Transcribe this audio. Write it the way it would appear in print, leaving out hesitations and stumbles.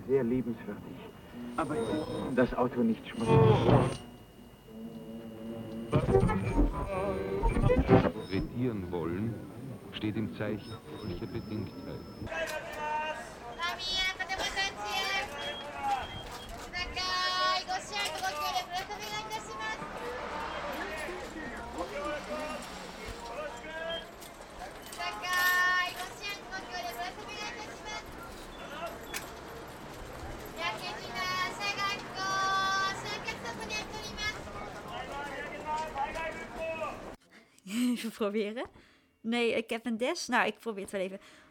sehr liebenswürdig. Aber das Auto nicht schmutzig. Redieren wollen steht im Zeichen solcher Bedingtheit. Even proberen. Nee, ik heb een des. Nou, ik probeer het wel even.